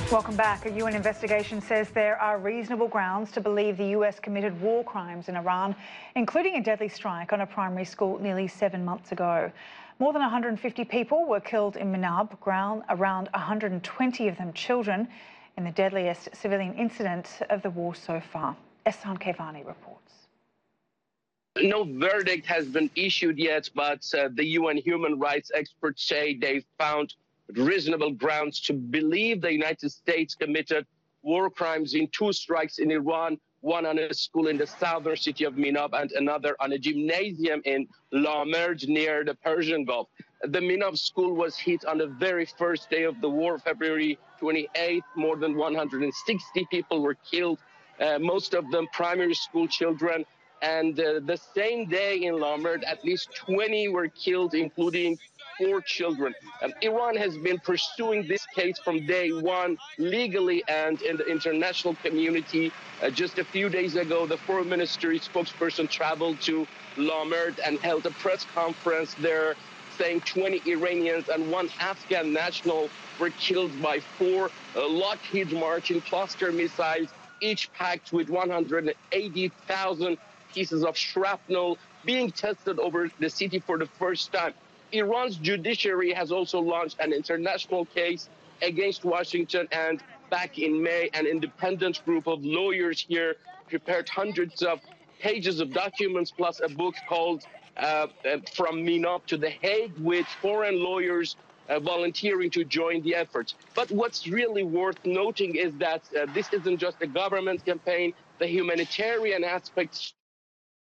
Welcome back. A UN investigation says there are reasonable grounds to believe the US committed war crimes in Iran, including a deadly strike on a primary school nearly 7 months ago. More than 150 people were killed in Minab, around 120 of them children, in the deadliest civilian incident of the war so far. Ehsan Kevani reports. No verdict has been issued yet, but the UN human rights experts say they found reasonable grounds to believe the United States committed war crimes in 2 strikes in Iran, one on a school in the southern city of Minab and another on a gymnasium in La Merj near the Persian Gulf. The Minab school was hit on the very first day of the war, February 28th. More than 160 people were killed, most of them primary school children. And the same day in La Merj, at least 20 were killed, including 4 children. Iran has been pursuing this case from day one, legally and in the international community. Just a few days ago, the foreign ministry spokesperson traveled to La Merj and held a press conference there, saying 20 Iranians and 1 Afghan national were killed by 4 Lockheed Martin cluster missiles, each packed with 180,000 pieces of shrapnel being tested over the city for the first time. Iran's judiciary has also launched an international case against Washington, and back in May, an independent group of lawyers here prepared hundreds of pages of documents plus a book called From Minab to The Hague, with foreign lawyers volunteering to join the effort. But what's really worth noting is that this isn't just a government campaign. The humanitarian aspects